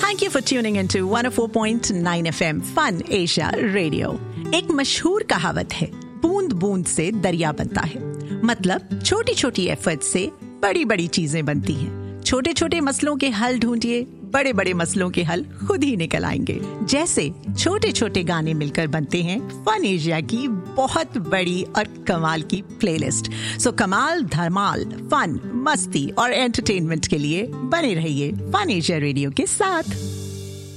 Thank you for tuning into 104.9 FM Fun Asia Radio. एक मशहूर कहावत है, बूंद बूंद से दरिया बनता है। मतलब छोटी छोटी एफर्ट से बड़ी बड़ी चीजें बनती हैं। छोटे छोटे मसलों के हल ढूंढिए, बड़े बड़े मसलों के हल खुद ही निकल आएंगे। जैसे छोटे छोटे गाने मिलकर बनते हैं फन एशिया की बहुत बड़ी और कमाल की प्लेलिस्ट। सो कमाल धमाल फन मस्ती और एंटरटेनमेंट के लिए बने रहिए फन एशिया रेडियो के साथ।